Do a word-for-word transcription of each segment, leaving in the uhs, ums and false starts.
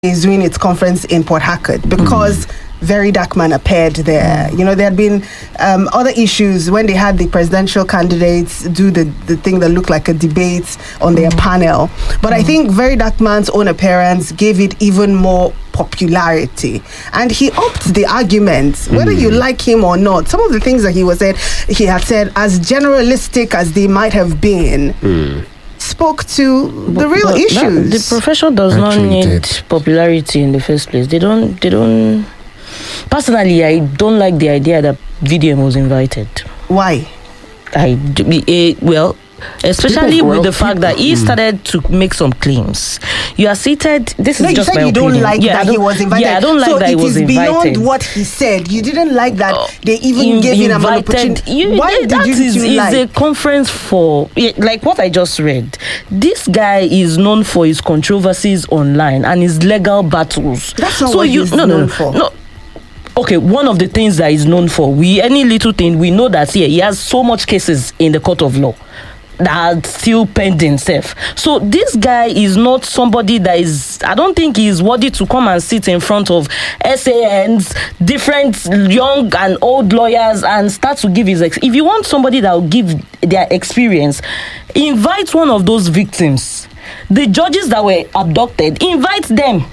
is doing its conference in Port Harcourt because mm. Very Dark Man appeared there. Mm. You know, there had been um, other issues when they had the presidential candidates do the, the thing that looked like a debate on their mm. panel. But mm. I think Very Dark Man's own appearance gave it even more popularity. And he upped the arguments, whether mm. you like him or not. Some of the things that he was said, he had said, as generalistic as they might have been, mm. spoke to the real but issues. That, the profession does Actually not need did. popularity in the first place. They don't. They don't. Personally, I don't like the idea that V D M was invited. Why? I uh, well. Especially People, with well, the fact people, that he mm. started to make some claims. You are seated. This no, is you just said my you opinion. don't like yeah, that he was invited. Yeah, I don't like so that he was invited. So it is beyond what he said. You didn't like that uh, they even in, gave him an invited, opportunity. You, Why they, did that you, is, you is like? a conference for, like what I just read. This guy is known for his controversies online and his legal battles. That's not so what you, he's no, known no, for. No. Okay, one of the things that he's known for, we any little thing, we know that here he has so much cases in the court of law that are still pending self. So this guy is not somebody that is, I don't think he's worthy to come and sit in front of S A Ns, different young and old lawyers and start to give his, ex- if you want somebody that will give their experience, invite one of those victims. The judges that were abducted, invite them.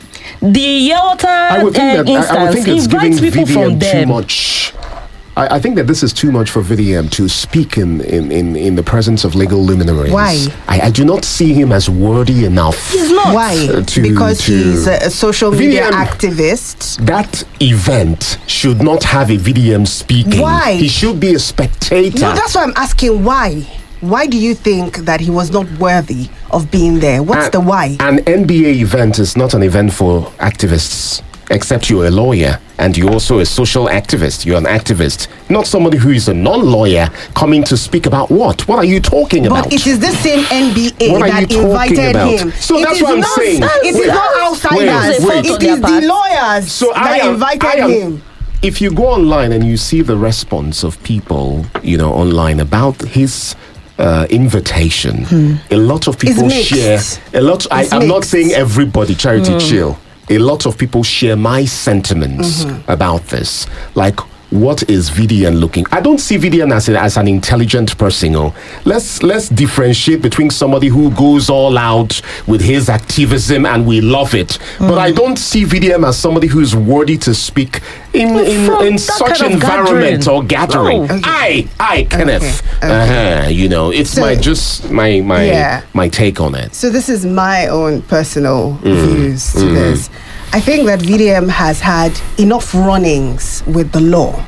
The Yelta I would think uh, that I, I would instance, think it's invite giving people V D from M too them. much. I, I think that this is too much for V D M to speak in, in, in, in the presence of legal luminaries. Why? I, I do not see him as worthy enough. He's not. Why? Uh, to, because to he's a, a social media V D M, activist. That event should not have a V D M speaking. Why? He should be a spectator. No, that's why I'm asking why. Why do you think that he was not worthy of being there? What's An- the why? An N B A event is not an event for activists, except you're a lawyer and you're also a social activist. You're an activist, not somebody who is a non-lawyer coming to speak about what? What are you talking about? But it is the same N B A What are that you talking invited about? him. So It that's is what I'm not- saying. It is Wait, not outsiders. wait, wait. It is the lawyers So that I am, invited I am, him. If you go online and you see the response of people, you know, online about his uh, invitation, hmm. a lot of people share. A lot. I, I'm not saying everybody. Charity, mm. chill. A lot of people share my sentiments mm-hmm. about this. Like, what is V D M looking? I don't see V D M as, a, as an intelligent person. Oh. Let's let's differentiate between somebody who goes all out with his activism and we love it. Mm. But I don't see V D M as somebody who's worthy to speak in in, in such kind of environment gathering. or gathering. No. Okay. I I Kenneth. Okay. Okay. Uh-huh, you know, it's So, my just my my yeah. my take on it. So this is my own personal Mm. views to Mm. this. I think that V D M has had enough runnings with the law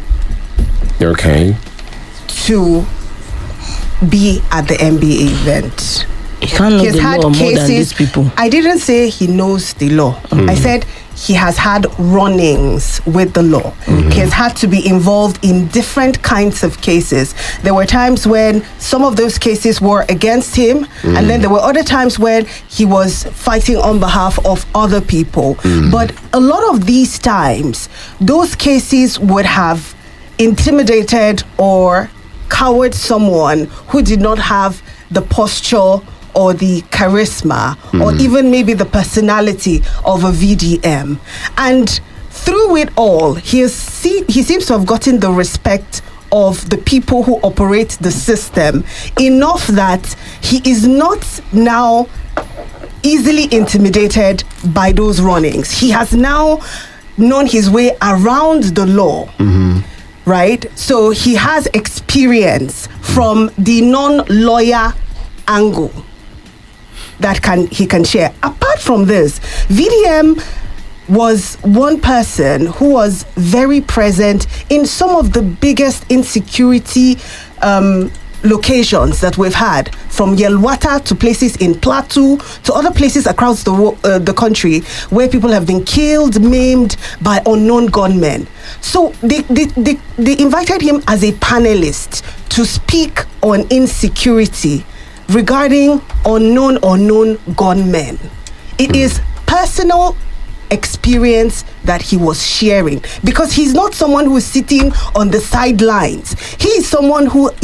Okay. to be at the N B A event. He can't know He has the had law more than cases. these people. I didn't say he knows the law. Mm. I said he has had runnings with the law. Mm-hmm. He has had to be involved in different kinds of cases. There were times when some of those cases were against him, mm. and then there were other times when he was fighting on behalf of other people. Mm. But a lot of these times, those cases would have intimidated or cowered someone who did not have the posture or the charisma mm. or even maybe the personality of a V D M. And through it all, he, has see, he seems to have gotten the respect of the people who operate the system enough that he is not now easily intimidated by those runnings. He has now known his way around the law. Mm-hmm. Right? So he has experience from the non-lawyer angle that can he can share. Apart from this, V D M was one person who was very present in some of the biggest insecurity um, locations that we've had, from Yelwata to places in Plateau to other places across the uh, the country where people have been killed, maimed by unknown gunmen. So they, they, they, they invited him as a panelist to speak on insecurity regarding unknown unknown gunmen. It mm. is personal experience that he was sharing, because he's not someone who is sitting on the sidelines. He is someone who is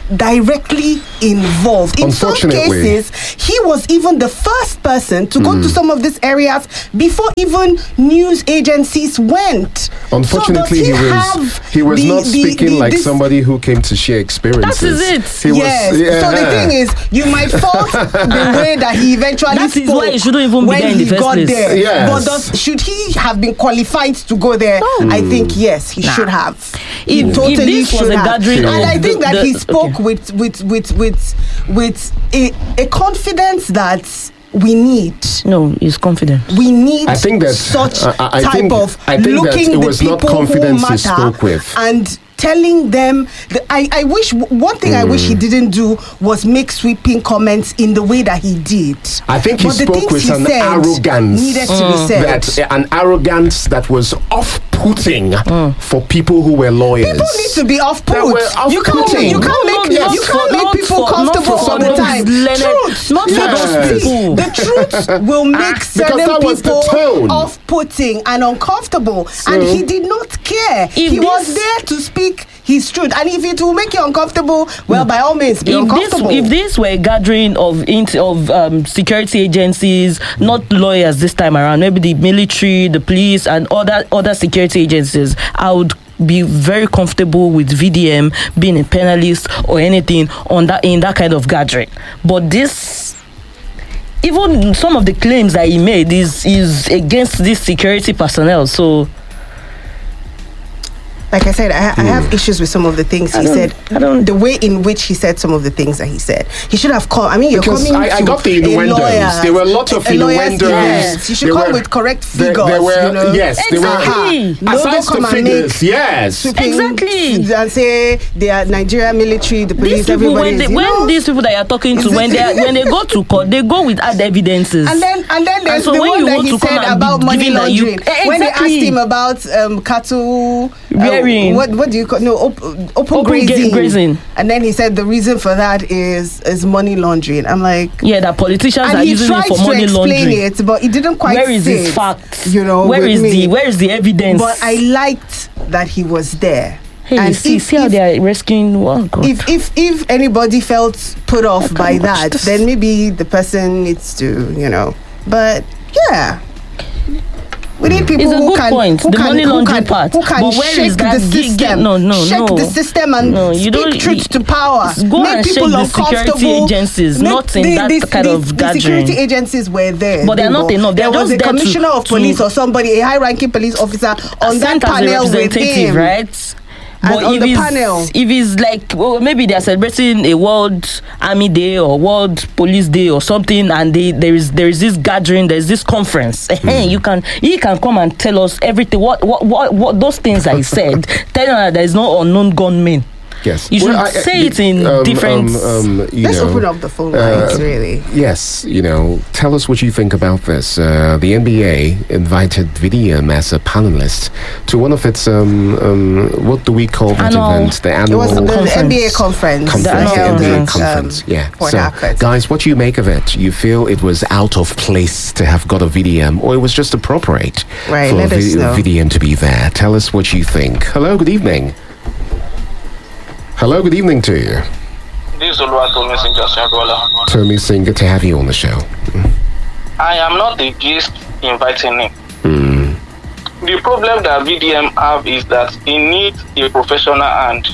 directly involved. In some cases, he was even the first person to go mm. to some of these areas before even news agencies went. Unfortunately, so he, he was he was the, not speaking the, the, like this, somebody who came to share experiences. That is it. He yes. Was, yeah. So the thing is, you might fault the way that he eventually that spoke is why he shouldn't even when be there in he the first got place. there. Yes. But does, should he have been qualified to go there? No. I think yes, he nah. should have. He if, totally if this should was a have. gathering And of I think the, that the, he spoke okay. with with with with with a, a confidence that we need. No, he's confident. We need I think that, such uh, I type think, of I think looking that it was the not people confidence who he matter spoke with. and telling them the, I, I wish one thing mm. I wish he didn't do was make sweeping comments in the way that he did. I think he but spoke with he an arrogance needed mm. to be said. that an arrogance that was off-putting mm. for people who were lawyers. People need to be off-put. off-putting. You can't make you can't no, make, no, you can't make people for, comfortable all the time. Truth, not yes. for those people. The truth will make certain people off-putting and uncomfortable, so, and he did not care. He this, was there to speak his truth, and if it will make you uncomfortable, well, by all means, be if uncomfortable. This, if this were a gathering of of um, security agencies, not lawyers this time around, maybe the military, the police, and other other security agencies, I would be very comfortable with V D M being a panelist or anything on that in that kind of gathering. But this, even some of the claims that he made is is against this security personnel. So, like I said, I, I have issues with some of the things he said. I don't. The way in which he said some of the things that he said. He should have called. I mean, you're because coming I, to I got the innuendos. There were a lot of innuendos. Yes, you should come with correct figures. There, there were, you know? Yes, exactly. There were. Aside come the figures, yes, exactly. And say they are Nigerian military, the police, these people, everybody. When, they, when these people that you're talking to, when they when they go to court, they go with other evidences. And then and then there's and so the when one you that want he to said about money laundering. You, exactly. When they asked him about um, cattle rearing, uh, what what do you call no op, open, open grazing. grazing, and then he said the reason for that is is money laundering. I'm like, yeah, that politicians are using it for money laundering. And he tried to explain it, but he didn't quite. Where is say his it, fact? You know, where is me. the where is the evidence? But I liked that he was there. Hey, and see, if, see how if, they are rescuing. Oh God. If if if anybody felt put off by that, this. then maybe the person needs to, you know. But yeah. We need people it's a who good can, point. Who the can, money laundering who can, part. Who can but where shake is that the system? Get, no, no, shake no. the system and no, you speak don't, truth you, to power. Go Make and people shake the security agencies, Make not in the, that the, kind the, of the gathering. The security agencies were there. But they're not enough. They're there was just a commissioner to, of police to, or somebody, a high-ranking police officer on that panel with him. Right? But on if the it's, panel, if it's like, well, maybe they're celebrating a World Army Day or World Police Day or something, and they, there is there is this gathering, there is this conference. Mm. you can he can come and tell us everything. What what what, what those things that he said, telling us that there is no unknown gunmen. Yes. You should well, I, say I, it in um, different. Um, um, you Let's know, open up the phone lines, uh, really. Yes, you know, tell us what you think about this. Uh, the N B A invited V D M as a panelist to one of its, um, um, what do we call that annual, event? The annual it was the, conference. the N B A conference. Conference, the N B A um, conference, yeah. Port So, Harcourt. guys, what do you make of it? You feel it was out of place to have got a V D M, or it was just appropriate right, for let v- us know. V D M to be there? Tell us what you think. Hello, good evening. Hello, good evening to you. This is Oluwatomi Singer. Tomi Singh, good to have you on the show. I am not the guest inviting him. Mm. The problem that V D M have is that he needs a professional hand.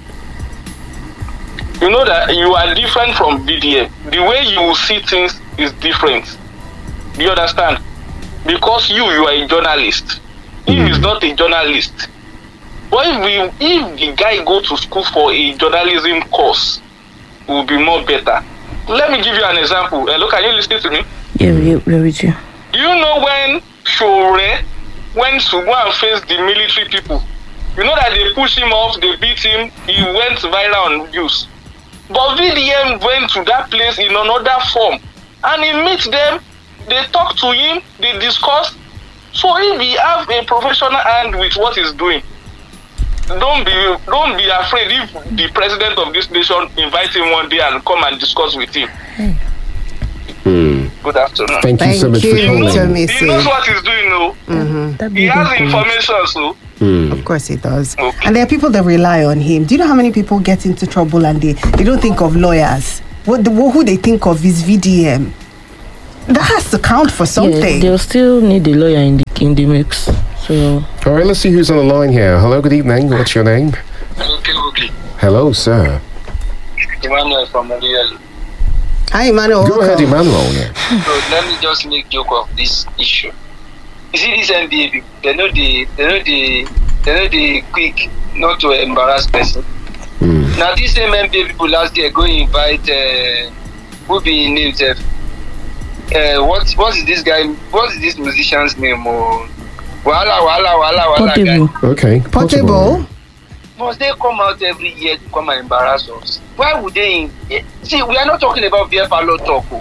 You know that you are different from V D M. The way you see things is different. Do you understand? Because you, you are a journalist. He mm. is not a journalist. But if, we, if the guy go to school for a journalism course, it will be more better. Let me give you an example. Hello, can you listen to me? Yeah, yeah, yeah, with you. Do you know when Shore went to go and face the military people? You know that they pushed him off, they beat him, he went viral on news. But V D M went to that place in another form. And he meets them, they talk to him, they discuss. So if he have a professional hand with what he's doing, Don't be don't be afraid if the president of this nation invites him one day and come and discuss with him. Hmm. Good afternoon. Thank you Thank so much you. for calling. He knows what he's doing. No. oh. Mm-hmm. He has information, so. Mm. Of course he does. Okay. And there are people that rely on him. Do you know how many people get into trouble and they, they don't think of lawyers? What the, who they think of is V D M. That has to count for something. Yeah, they'll still need a lawyer in the in the mix. So all right, let's see who's on the line here. Hello, good evening. What's your name? Okay, okay. Hello, sir. Emmanuel from Montreal. Hi, Emmanuel. Go welcome. ahead, Emmanuel. Yeah. So let me just make joke of this issue. You see, these N B A people, they know the, they know the, they know the quick not to embarrass person. Mm. Now, these same N B A people last year go invite uh, who be named uh, uh, what what is this guy? What is this musician's name? Oh, Wala Wala Wala Wala. Portable. Guy. Okay. Portable. Must they come out every year to come and embarrass us? Why would they? In, see, we are not talking about V F L talk. Oh.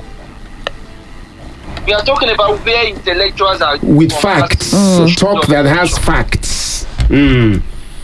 We are talking about where intellectuals are With facts. Mm. Talk that has facts. Mm.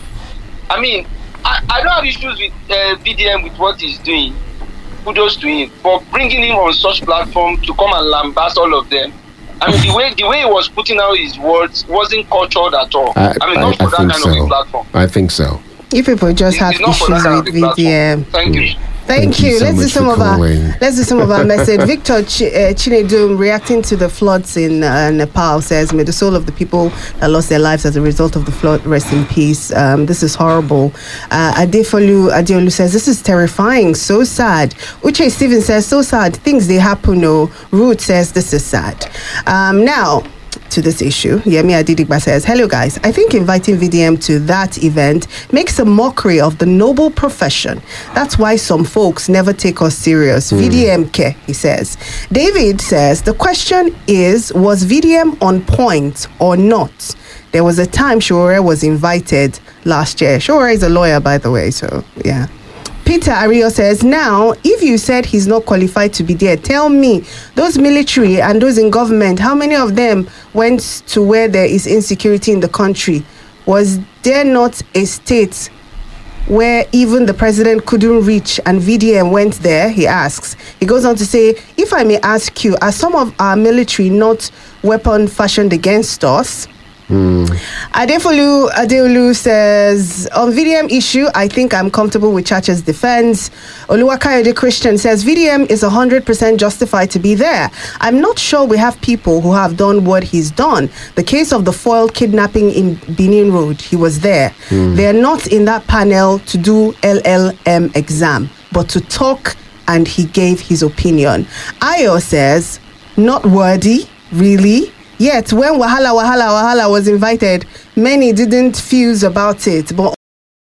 I mean, I, I don't have issues with uh, V D M with what he's doing. Kudos to him. But bringing him on such platform to come and lambast all of them. I mean, the way the way he was putting out his words wasn't cultured at all. I, I mean, I, not for I that think kind so. of a platform. I think so. You people just It's, have it's not for issues that kind with of a V D M. platform. Thank you. Thank, Thank you you. so let's do much some for of our calling. let's do some of our message. Victor Ch- uh, Chinedum, reacting to the floods in uh, Nepal, says, "May the soul of the people that lost their lives as a result of the flood rest in peace. Um, this is horrible." Uh, Adefolu Adeolu says, "This is terrifying. So sad." Uche Steven says, "So sad. Things they happen." No. Ruth says, "This is sad." Um, now. To this issue, Yemi Adidigba says, "Hello guys, I think inviting V D M to that event makes a mockery of the noble profession. That's why some folks never take us serious. Mm. V D M ke," he says. David says, "The question is, was V D M on point or not? There was a time Shore was invited last year." Shore is a lawyer, by the way, so yeah. Peter Ario says, "Now, if you said he's not qualified to be there, tell me, those military and those in government, how many of them went to where there is insecurity in the country? Was there not a state where even the president couldn't reach and V D M went there?" he asks. He goes on to say, "If I may ask you, are some of our military not weapon fashioned against us?" Mm. Adefolu Adeolu says, "On V D M issue, I think I'm comfortable with Chacha's defense." Oluwakayode Christian says, "V D M is one hundred percent justified to be there. I'm not sure we have people who have done what he's done. The case of the foiled kidnapping in Benin Road, he was there. Mm. They're not in that panel to do L L M exam, but to talk, and he gave his opinion." Ayo says, "Not worthy, really? Yet, when Wahala Wahala Wahala was invited, many didn't fuse about it, but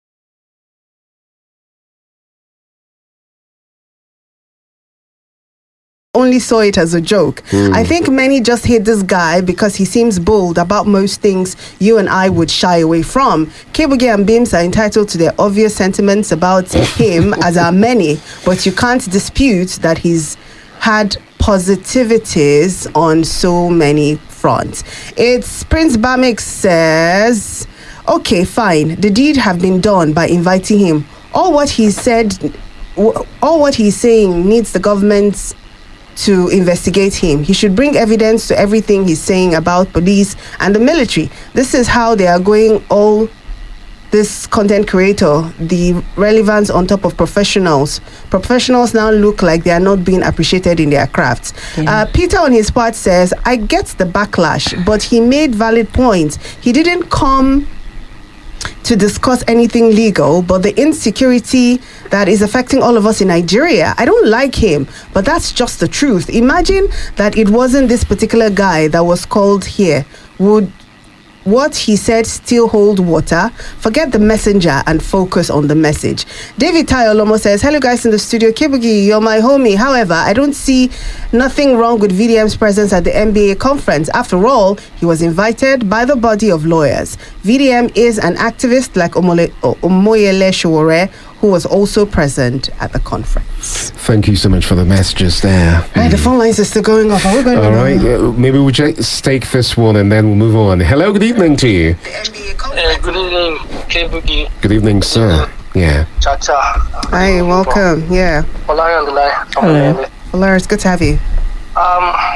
only saw it as a joke. Mm. I think many just hate this guy because he seems bold about most things you and I would shy away from. Kebuge and Bims are entitled to their obvious sentiments about him, as are many, but you can't dispute that he's had positivities on so many fronts." It's Prince Bamik says, "Okay, fine. The deed have been done by inviting him. All what he said, all what he's saying needs the government to investigate him. He should bring evidence to everything he's saying about police and the military. This is how they are going all this content creator, the relevance on top of professionals. Professionals now look like they are not being appreciated in their crafts." Yeah. Uh, Peter on his part says, "I get the backlash, but he made valid points. He didn't come to discuss anything legal, but the insecurity that is affecting all of us in Nigeria, I don't like him, but that's just the truth. Imagine that it wasn't this particular guy that was called here. Would what he said still hold water? Forget the messenger and focus on the message." David Tayolomo says, "Hello guys in the studio. Kibugi, you're my homie. However, I don't see nothing wrong with V D M's presence at the N B A conference. After all, he was invited by the body of lawyers. V D M is an activist like Omole, Omoyele Sowore, who was also present at the conference." Thank you so much for the messages there. Right, mm. The phone lines are still going off. Are we going All right, uh, maybe we'll just take this one and then we'll move on. Hello, good evening to you. Uh, good evening, Kebugi. Good evening, sir. Yeah. Chacha. Hi, welcome. Yeah. Olari on the line. Hello. Olari, it's good to have you. Um,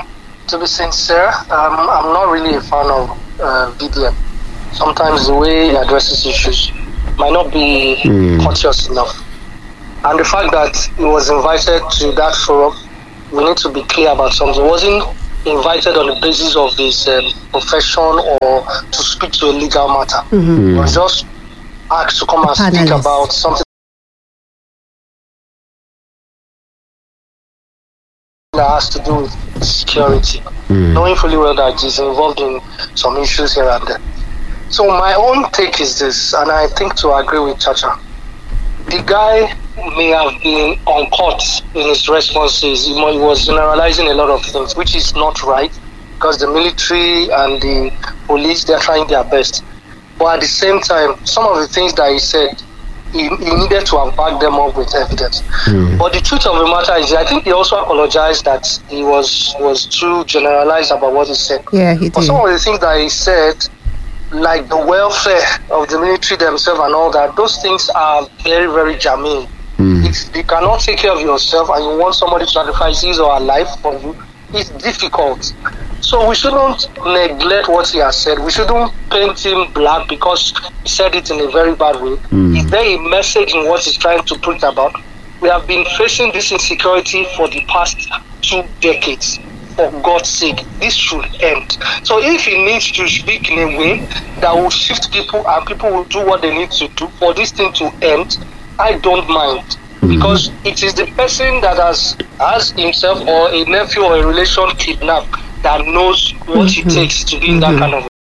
To be sincere, um, I'm not really a fan of uh, V D M. Sometimes the way he addresses issues might not be mm. courteous enough. And the fact that he was invited to that forum, we need to be clear about something. He wasn't invited on the basis of his um, profession or to speak to a legal matter. Mm-hmm. He was just asked to come and speak about something that has to do with security, mm. knowing fully well that he's involved in some issues here and there. So my own take is this, and I think to agree with Chacha, the guy may have been uncaught in his responses. He was generalizing a lot of things, which is not right, because the military and the police, they're trying their best. But at the same time, some of the things that he said, he, he needed to have backed them up with evidence. Mm. But the truth of the matter is, I think he also apologized that he was, was too generalized about what he said. Yeah, he did. But some of the things that he said, like the welfare of the military themselves and all that, those things are very, very germane. Mm. If you cannot take care of yourself and you want somebody to sacrifice his or her life for you, it's difficult. So we shouldn't neglect what he has said. We shouldn't paint him black because he said it in a very bad way. Mm. Is there a message in what he's trying to preach about? We have been facing this insecurity for the past two decades. For God's sake, this should end. So if he needs to speak in a way that will shift people and people will do what they need to do for this thing to end, I don't mind. Mm-hmm. Because it is the person that has, has himself or a nephew or a relation kidnapped that knows what mm-hmm. it takes to be in that mm-hmm. kind of